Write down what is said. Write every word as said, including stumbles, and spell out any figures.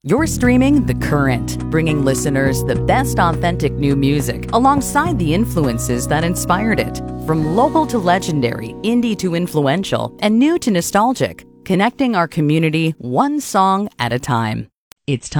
You're streaming The Current, bringing listeners the best authentic new music alongside the influences that inspired it. From local to legendary, indie to influential, and new to nostalgic, connecting our community one song at a time. It's time.